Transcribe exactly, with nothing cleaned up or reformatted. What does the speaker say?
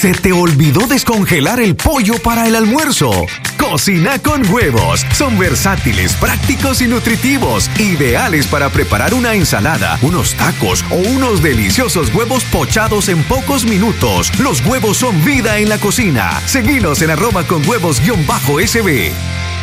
¿Se te olvidó descongelar el pollo para el almuerzo? Cocina con Huevos. Son versátiles, prácticos y nutritivos. Ideales para preparar una ensalada, unos tacos o unos deliciosos huevos pochados en pocos minutos. Los huevos son vida en la cocina. Seguinos en arroba con huevos guión bajo S B.